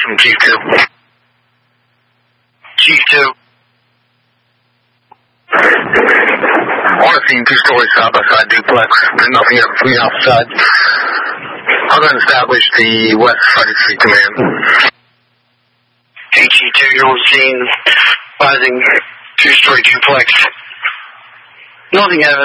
from Chief 2. Chief 2. On the scene, 2-story side-by-side duplex. There's nothing else from the outside. I'm going to establish the West Friday Street command. HE2, you're on scene. Rising 2-story duplex. Nothing evident.